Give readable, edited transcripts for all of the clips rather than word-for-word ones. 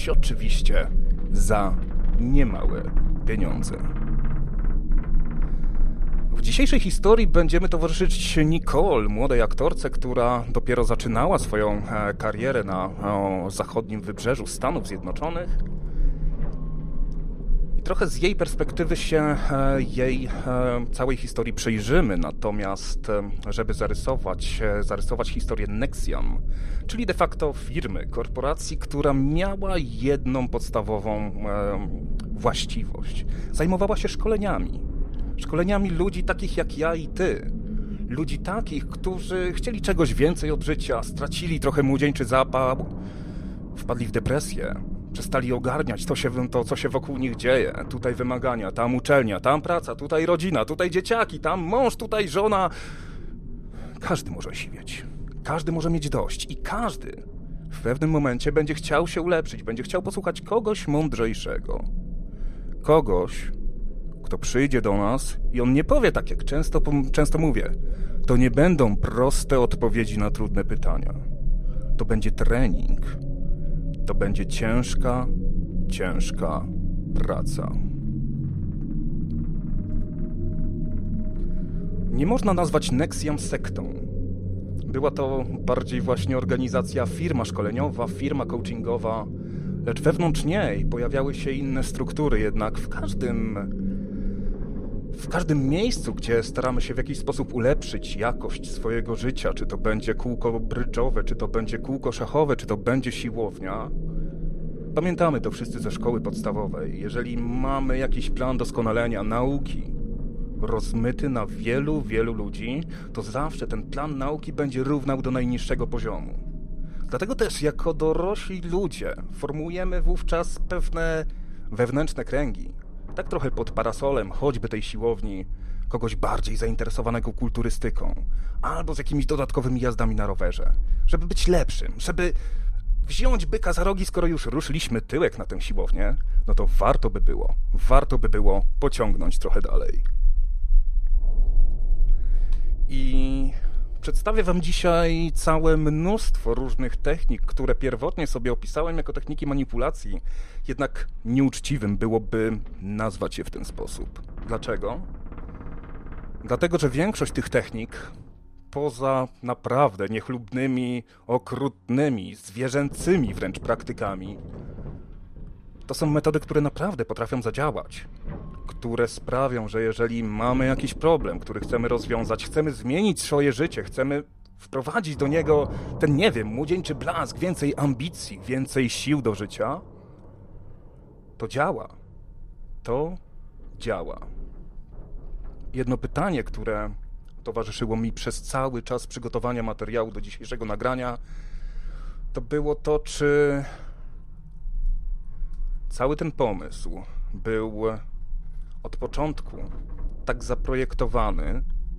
robić oczywiście za niemałe pieniądze. W dzisiejszej historii będziemy towarzyszyć Nicole, młodej aktorce, która dopiero zaczynała swoją karierę na zachodnim wybrzeżu Stanów Zjednoczonych. I trochę z jej perspektywy się jej całej historii przyjrzymy, natomiast żeby zarysować historię Nexium, czyli de facto firmy, korporacji, która miała jedną podstawową właściwość. Zajmowała się szkoleniami ludzi takich jak ja i ty. Ludzi takich, którzy chcieli czegoś więcej od życia, stracili trochę młodzieńczy zapał, wpadli w depresję, przestali ogarniać to, co się wokół nich dzieje. Tutaj wymagania, tam uczelnia, tam praca, tutaj rodzina, tutaj dzieciaki, tam mąż, tutaj żona. Każdy może siwieć, każdy może mieć dość i każdy w pewnym momencie będzie chciał się ulepszyć, będzie chciał posłuchać kogoś mądrzejszego. Kogoś, kto przyjdzie do nas i on nie powie tak, jak często mówię. To nie będą proste odpowiedzi na trudne pytania. To będzie trening. To będzie ciężka praca. Nie można nazwać Nexium sektą. Była to bardziej właśnie organizacja, firma szkoleniowa, firma coachingowa, lecz wewnątrz niej pojawiały się inne struktury, jednak w każdym miejscu, gdzie staramy się w jakiś sposób ulepszyć jakość swojego życia, czy to będzie kółko brydżowe, czy to będzie kółko szachowe, czy to będzie siłownia, pamiętamy to wszyscy ze szkoły podstawowej. Jeżeli mamy jakiś plan doskonalenia, nauki, rozmyty na wielu ludzi, to zawsze ten plan nauki będzie równał do najniższego poziomu. Dlatego też jako dorośli ludzie formułujemy wówczas pewne wewnętrzne kręgi. Tak trochę pod parasolem choćby tej siłowni, kogoś bardziej zainteresowanego kulturystyką, albo z jakimiś dodatkowymi jazdami na rowerze, żeby być lepszym, żeby wziąć byka za rogi, skoro już ruszyliśmy tyłek na tę siłownię, no to warto by było pociągnąć trochę dalej. I przedstawię wam dzisiaj całe mnóstwo różnych technik, które pierwotnie sobie opisałem jako techniki manipulacji, jednak nieuczciwym byłoby nazwać je w ten sposób. Dlaczego? Dlatego, że większość tych technik, poza naprawdę niechlubnymi, okrutnymi, zwierzęcymi wręcz praktykami, to są metody, które naprawdę potrafią zadziałać, które sprawią, że jeżeli mamy jakiś problem, który chcemy rozwiązać, chcemy zmienić swoje życie, chcemy wprowadzić do niego ten, młodzieńczy blask, więcej ambicji, więcej sił do życia, to działa. To działa. Jedno pytanie, które towarzyszyło mi przez cały czas przygotowania materiału do dzisiejszego nagrania, to było to, czy cały ten pomysł był od początku tak zaprojektowany,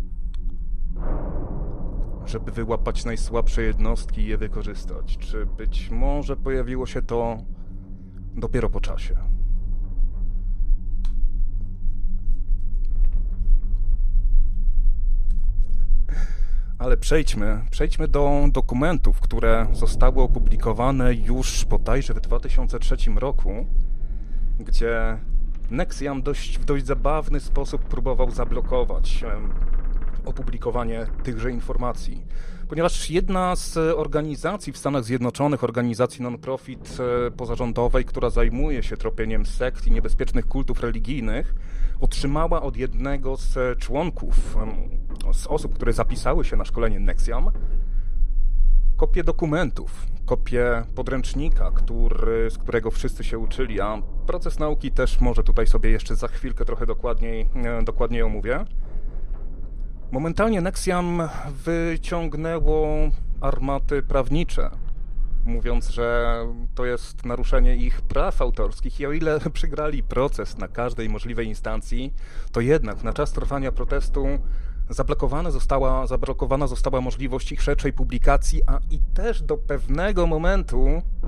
żeby wyłapać najsłabsze jednostki i je wykorzystać. Czy być może pojawiło się to dopiero po czasie? Ale przejdźmy do dokumentów, które zostały opublikowane już bodajże w 2003 roku, gdzie Nexium w dość zabawny sposób próbował zablokować opublikowanie tychże informacji. Ponieważ jedna z organizacji w Stanach Zjednoczonych, organizacji non-profit pozarządowej, która zajmuje się tropieniem sekt i niebezpiecznych kultów religijnych, otrzymała od jednego z członków, z osób, które zapisały się na szkolenie Nexium, kopię dokumentów, kopię podręcznika, z którego wszyscy się uczyli, a proces nauki też może tutaj sobie jeszcze za chwilkę trochę dokładniej omówię. Momentalnie Nexium wyciągnęło armaty prawnicze, mówiąc, że to jest naruszenie ich praw autorskich i o ile przegrali proces na każdej możliwej instancji, to jednak na czas trwania protestu zablokowana została możliwość ich szerszej publikacji, a i też do pewnego momentu,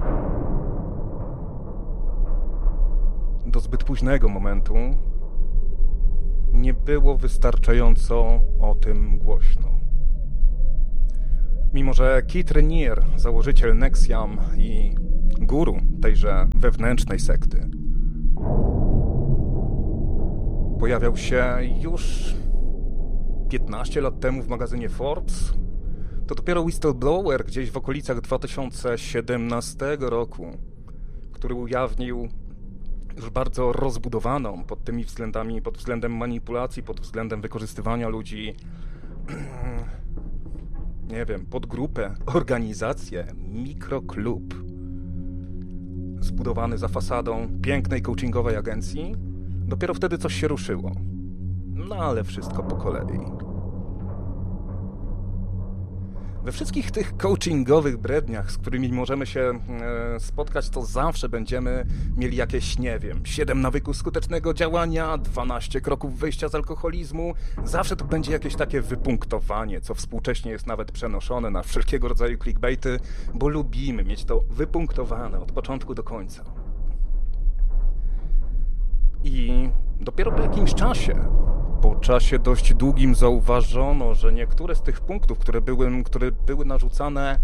do zbyt późnego momentu, nie było wystarczająco o tym głośno. Mimo że Keith Raniere, założyciel Nexium i guru tejże wewnętrznej sekty, pojawiał się już 15 lat temu w magazynie Forbes. To dopiero whistleblower gdzieś w okolicach 2017 roku, który ujawnił już bardzo rozbudowaną pod tymi względami, pod względem manipulacji, pod względem wykorzystywania ludzi, nie wiem, podgrupę, organizację, mikroklub zbudowany za fasadą pięknej coachingowej agencji. Dopiero wtedy coś się ruszyło. No ale wszystko po kolei. We wszystkich tych coachingowych bredniach, z którymi możemy się spotkać, to zawsze będziemy mieli jakieś, nie wiem, 7 nawyków skutecznego działania, 12 kroków wyjścia z alkoholizmu. Zawsze to będzie jakieś takie wypunktowanie, co współcześnie jest nawet przenoszone na wszelkiego rodzaju clickbaity, bo lubimy mieć to wypunktowane od początku do końca. I dopiero po jakimś czasie, po czasie dość długim, zauważono, że niektóre z tych punktów, które były narzucane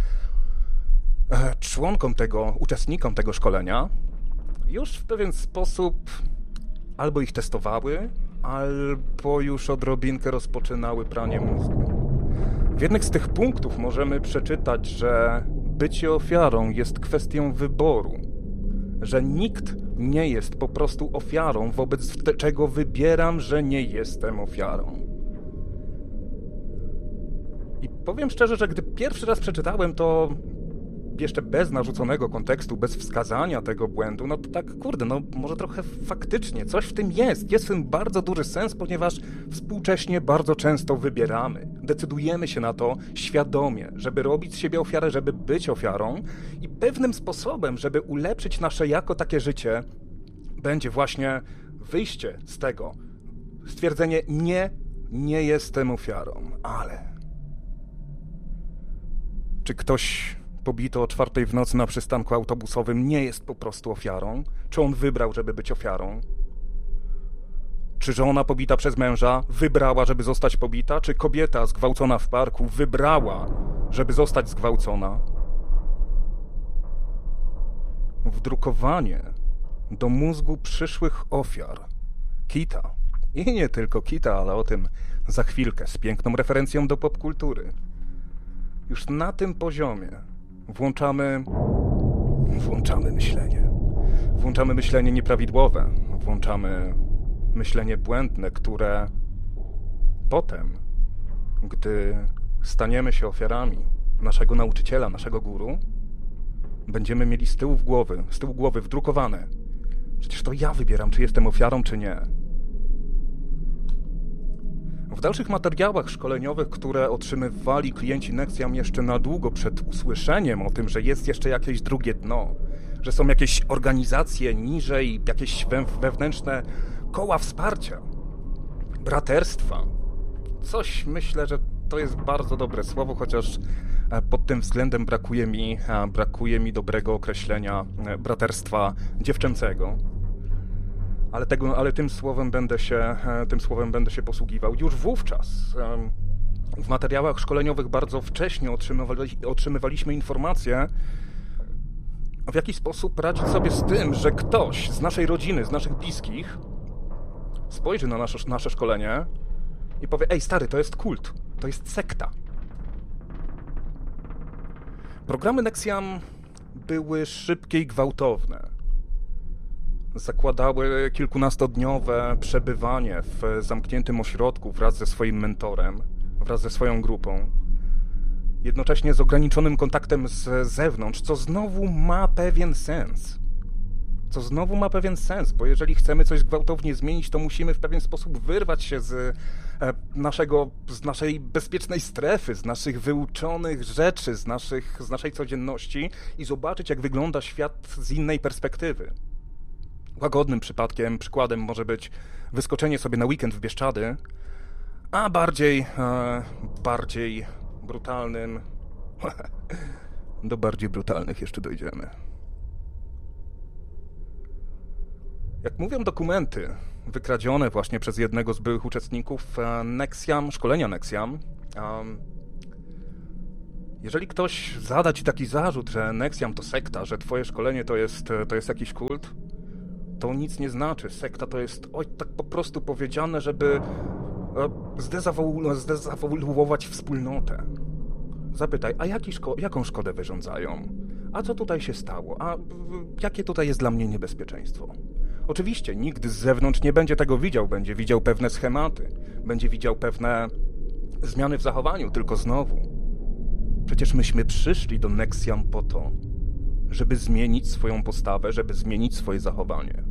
uczestnikom tego szkolenia, już w pewien sposób albo ich testowały, albo już odrobinkę rozpoczynały pranie mózgu. W jednych z tych punktów możemy przeczytać, że bycie ofiarą jest kwestią wyboru, że nikt nie jest po prostu ofiarą, wobec czego wybieram, że nie jestem ofiarą. I powiem szczerze, że gdy pierwszy raz przeczytałem to jeszcze bez narzuconego kontekstu, bez wskazania tego błędu, no to tak, kurde, no może trochę faktycznie coś w tym jest. Jest w tym bardzo duży sens, ponieważ współcześnie bardzo często wybieramy. Decydujemy się na to świadomie, żeby robić z siebie ofiarę, żeby być ofiarą i pewnym sposobem, żeby ulepszyć nasze jako takie życie, będzie właśnie wyjście z tego. Stwierdzenie nie jestem ofiarą, ale... Czy ktoś pobity o 4:00 w nocy na przystanku autobusowym nie jest po prostu ofiarą? Czy on wybrał, żeby być ofiarą? Czy żona pobita przez męża wybrała, żeby zostać pobita? Czy kobieta zgwałcona w parku wybrała, żeby zostać zgwałcona? Wdrukowanie do mózgu przyszłych ofiar kita. I nie tylko kita, ale o tym za chwilkę, z piękną referencją do popkultury. Już na tym poziomie włączamy myślenie. Włączamy myślenie nieprawidłowe. Włączamy myślenie błędne, które potem, gdy staniemy się ofiarami naszego nauczyciela, naszego guru, będziemy mieli z tyłu głowy wdrukowane. Przecież to ja wybieram, czy jestem ofiarą, czy nie. W dalszych materiałach szkoleniowych, które otrzymywali klienci Nexiam jeszcze na długo przed usłyszeniem o tym, że jest jeszcze jakieś drugie dno, że są jakieś organizacje niżej, jakieś wewnętrzne koła wsparcia, braterstwa. Coś, myślę, że to jest bardzo dobre słowo, chociaż pod tym względem brakuje mi dobrego określenia braterstwa dziewczęcego. Ale tym słowem będę się posługiwał. Już wówczas w materiałach szkoleniowych bardzo wcześnie otrzymywaliśmy informacje, w jaki sposób radzić sobie z tym, że ktoś z naszej rodziny, z naszych bliskich spojrzy na nasze szkolenie i powie: ej stary, to jest kult, to jest sekta. Programy Nexiam były szybkie i gwałtowne. Zakładały kilkunastodniowe przebywanie w zamkniętym ośrodku wraz ze swoim mentorem, wraz ze swoją grupą. Jednocześnie z ograniczonym kontaktem z zewnątrz, co znowu ma pewien sens. Bo jeżeli chcemy coś gwałtownie zmienić, to musimy w pewien sposób wyrwać się z naszej bezpiecznej strefy, z naszych wyuczonych rzeczy, z naszej codzienności i zobaczyć, jak wygląda świat z innej perspektywy. Łagodnym przykładem może być wyskoczenie sobie na weekend w Bieszczady, a bardziej brutalnym... Do bardziej brutalnych jeszcze dojdziemy. Jak mówią dokumenty wykradzione właśnie przez jednego z byłych uczestników szkolenia Nexiam, Jeżeli ktoś zada ci taki zarzut, że Nexium to sekta, że twoje szkolenie to jest jakiś kult, to nic nie znaczy. Sekta to jest tak po prostu powiedziane, żeby zdezawuować wspólnotę. Zapytaj, a jaką szkodę wyrządzają? A co tutaj się stało? A jakie tutaj jest dla mnie niebezpieczeństwo? Oczywiście nikt z zewnątrz nie będzie tego widział, będzie widział pewne schematy, będzie widział pewne zmiany w zachowaniu, tylko znowu. Przecież myśmy przyszli do Nexium po to, żeby zmienić swoją postawę, żeby zmienić swoje zachowanie.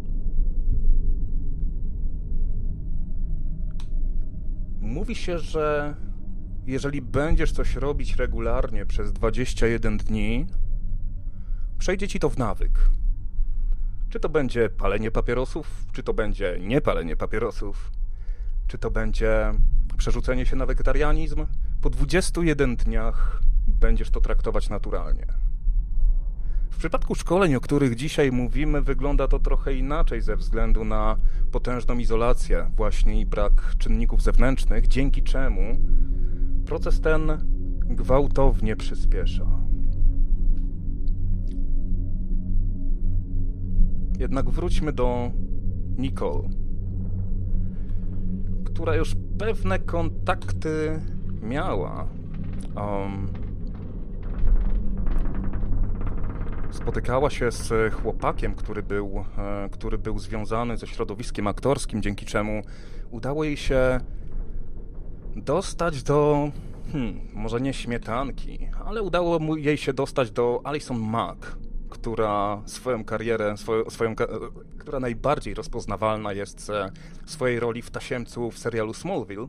Mówi się, że jeżeli będziesz coś robić regularnie przez 21 dni, przejdzie ci to w nawyk. Czy to będzie palenie papierosów, czy to będzie niepalenie papierosów, czy to będzie przerzucenie się na wegetarianizm, po 21 dniach będziesz to traktować naturalnie. W przypadku szkoleń, o których dzisiaj mówimy, wygląda to trochę inaczej ze względu na potężną izolację właśnie i brak czynników zewnętrznych, dzięki czemu proces ten gwałtownie przyspiesza. Jednak wróćmy do Nicole, która już pewne kontakty miała. Spotykała się z chłopakiem, który był związany ze środowiskiem aktorskim, dzięki czemu udało jej się dostać do, może nie śmietanki, ale udało jej się dostać do Alison Mack, która swoją karierę, która najbardziej rozpoznawalna jest ze swojej roli w tasiemcu w serialu Smallville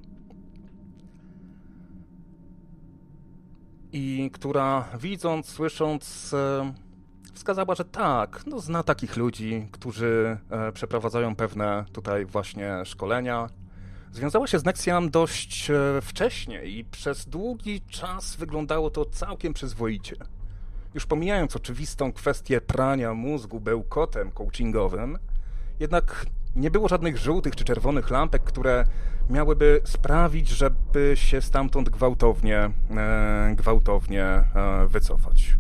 i która widząc, słysząc wskazała, że tak, zna takich ludzi, którzy przeprowadzają pewne tutaj właśnie szkolenia. Związała się z Nexium dość wcześnie i przez długi czas wyglądało to całkiem przyzwoicie. Już pomijając oczywistą kwestię prania mózgu bełkotem coachingowym, jednak nie było żadnych żółtych czy czerwonych lampek, które miałyby sprawić, żeby się stamtąd gwałtownie wycofać.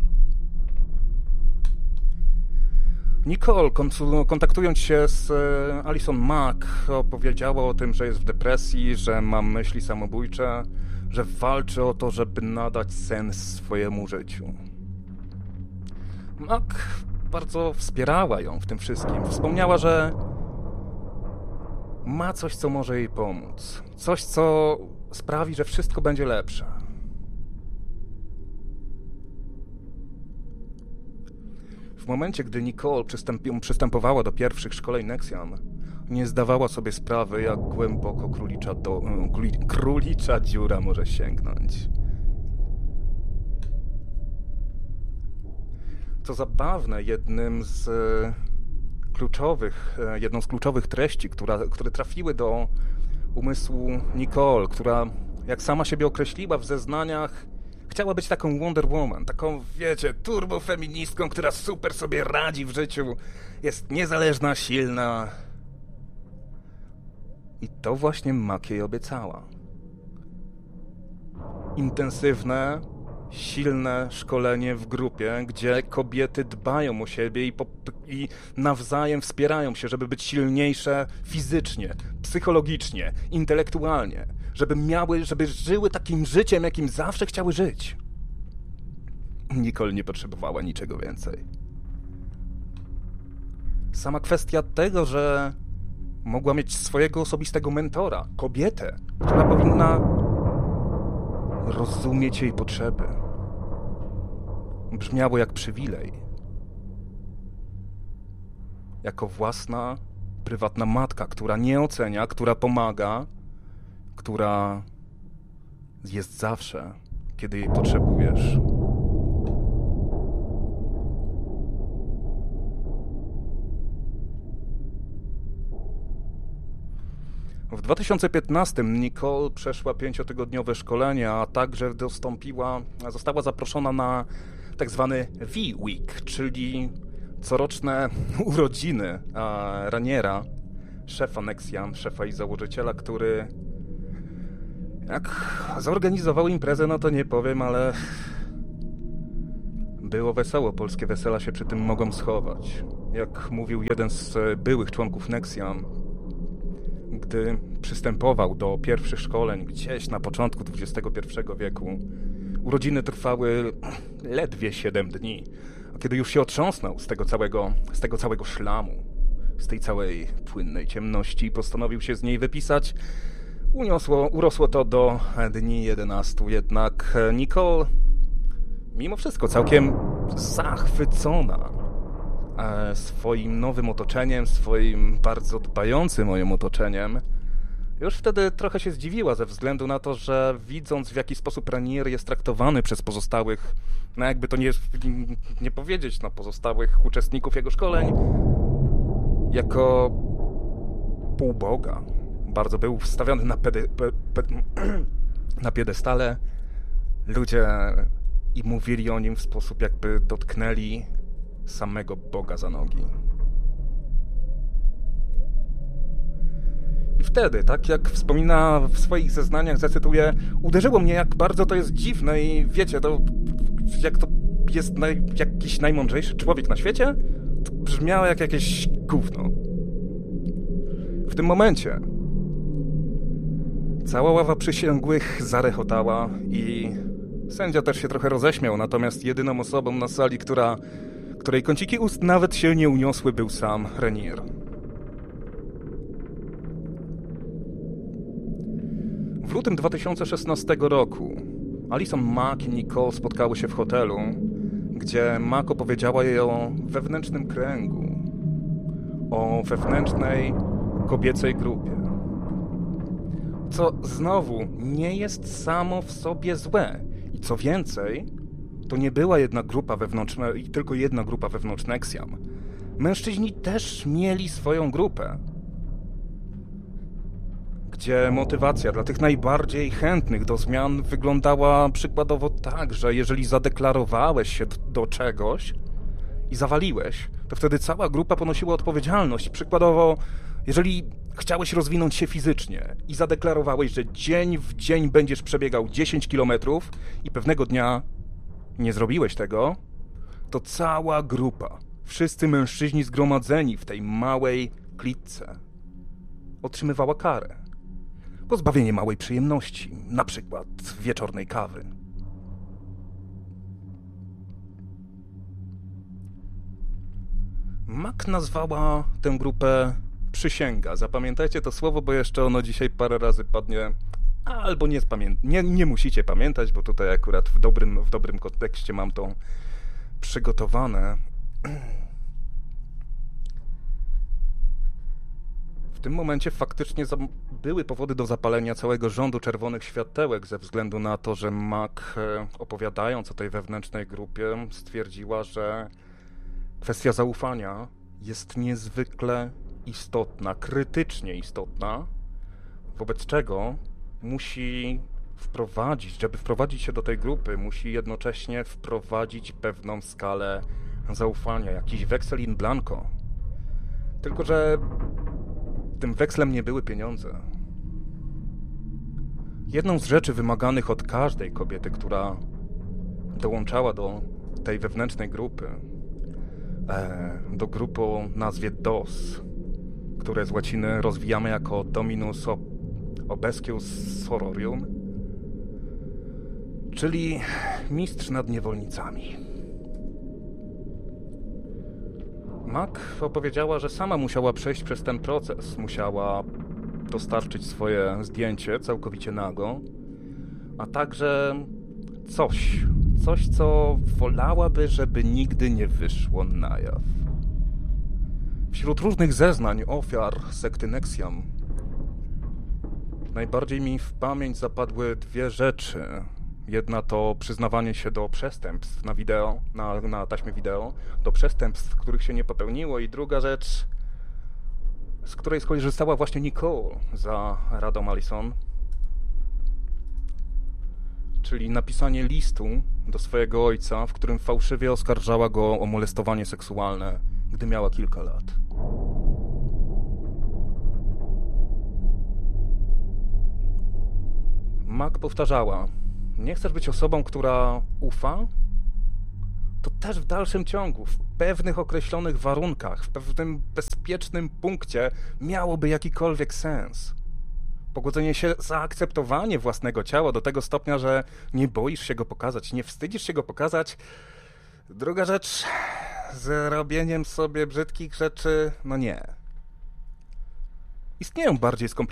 Nicole, kontaktując się z Alison Mack, opowiedziała o tym, że jest w depresji, że ma myśli samobójcze, że walczy o to, żeby nadać sens swojemu życiu. Mack bardzo wspierała ją w tym wszystkim. Wspomniała, że ma coś, co może jej pomóc. Coś, co sprawi, że wszystko będzie lepsze. W momencie, gdy Nicole przystępowała do pierwszych szkoleń Nexium, nie zdawała sobie sprawy, jak głęboko królicza dziura może sięgnąć. Co zabawne, jedną z kluczowych treści, które trafiły do umysłu Nicole, która, jak sama siebie określiła w zeznaniach, chciała być taką Wonder Woman, taką, wiecie, turbofeministką, która super sobie radzi w życiu, jest niezależna, silna. I to właśnie Mack jej obiecała. Intensywne, silne szkolenie w grupie, gdzie kobiety dbają o siebie i nawzajem wspierają się, żeby być silniejsze fizycznie, psychologicznie, intelektualnie, żeby żyły takim życiem, jakim zawsze chciały żyć. Nicole nie potrzebowała niczego więcej. Sama kwestia tego, że mogła mieć swojego osobistego mentora, kobietę, która powinna rozumieć jej potrzeby. Brzmiało jak przywilej. Jako własna, prywatna matka, która nie ocenia, która pomaga, która jest zawsze, kiedy jej potrzebujesz. W 2015 Nicole przeszła 5-tygodniowe szkolenie, a także została zaproszona na tak zwany V-Week, czyli coroczne urodziny Raniera, szefa Nexium, szefa i założyciela, który jak zorganizował imprezę, no to nie powiem, ale Było wesoło, polskie wesela się przy tym mogą schować. Jak mówił jeden z byłych członków Nexium, gdy przystępował do pierwszych szkoleń gdzieś na początku XXI wieku, urodziny trwały ledwie 7 dni, a kiedy już się otrząsnął z tego całego szlamu, z tej całej płynnej ciemności i postanowił się z niej wypisać, urosło to do dni 11. Jednak Nicole, mimo wszystko całkiem zachwycona swoim nowym otoczeniem, swoim bardzo dbającym o ją otoczeniem, już wtedy trochę się zdziwiła ze względu na to, że widząc w jaki sposób Ranier jest traktowany przez pozostałych, no jakby to nie powiedzieć, no pozostałych uczestników jego szkoleń, jako półboga. Bardzo był wstawiony na piedestale. Ludzie i mówili o nim w sposób, jakby dotknęli samego Boga za nogi. I wtedy, tak jak wspomina w swoich zeznaniach, zacytuję, uderzyło mnie, jak bardzo to jest dziwne i wiecie, jak to jest jakiś najmądrzejszy człowiek na świecie, to brzmiało jak jakieś gówno. W tym momencie cała ława przysięgłych zarechotała i sędzia też się trochę roześmiał, natomiast jedyną osobą na sali, której kąciki ust nawet się nie uniosły, był sam Ranier. W lutym 2016 roku Alison Mack i Nicole spotkały się w hotelu, gdzie Mack opowiedziała jej o wewnętrznym kręgu, o wewnętrznej kobiecej grupie. Co znowu nie jest samo w sobie złe. I co więcej, to nie była tylko jedna grupa wewnątrz Nexium. Mężczyźni też mieli swoją grupę, gdzie motywacja dla tych najbardziej chętnych do zmian wyglądała przykładowo tak, że jeżeli zadeklarowałeś się do czegoś i zawaliłeś, to wtedy cała grupa ponosiła odpowiedzialność. Przykładowo, jeżeli chciałeś rozwinąć się fizycznie i zadeklarowałeś, że dzień w dzień będziesz przebiegał 10 kilometrów i pewnego dnia nie zrobiłeś tego, to cała grupa, wszyscy mężczyźni zgromadzeni w tej małej klitce, otrzymywała karę. Pozbawienie małej przyjemności, na przykład wieczornej kawy. Mack nazwała tę grupę przysięga. Zapamiętajcie to słowo, bo jeszcze ono dzisiaj parę razy padnie, albo nie musicie pamiętać, bo tutaj akurat w dobrym kontekście mam to przygotowane. W tym momencie faktycznie były powody do zapalenia całego rządu czerwonych światełek ze względu na to, że Mack, opowiadając o tej wewnętrznej grupie, stwierdziła, że kwestia zaufania jest niezwykle istotna, krytycznie istotna, wobec czego żeby wprowadzić się do tej grupy, musi jednocześnie wprowadzić pewną skalę zaufania, jakiś weksel in blanco. Tylko że tym wekslem nie były pieniądze. Jedną z rzeczy wymaganych od każdej kobiety, która dołączała do tej wewnętrznej grupy, do grupy o nazwie DOS, które z łaciny rozwijamy jako Dominus Obscus Sororium, czyli mistrz nad niewolnicami. Mack opowiedziała, że sama musiała przejść przez ten proces. Musiała dostarczyć swoje zdjęcie całkowicie nago, a także coś, co wolałaby, żeby nigdy nie wyszło na jaw. Wśród różnych zeznań ofiar sekty Nexium najbardziej mi w pamięć zapadły dwie rzeczy. Jedna to przyznawanie się do przestępstw na taśmie wideo, do przestępstw, których się nie popełniło, i druga rzecz, z której skorzystała właśnie Nicole za radą Alison, czyli napisanie listu do swojego ojca, w którym fałszywie oskarżała go o molestowanie seksualne, gdy miała kilka lat. Mack powtarzała: nie chcesz być osobą, która ufa? To też w dalszym ciągu, w pewnych określonych warunkach, w pewnym bezpiecznym punkcie miałoby jakikolwiek sens. Pogodzenie się, zaakceptowanie własnego ciała do tego stopnia, że nie boisz się go pokazać, nie wstydzisz się go pokazać. Druga rzecz, z robieniem sobie brzydkich rzeczy, no nie. Istnieją bardziej skomplikowane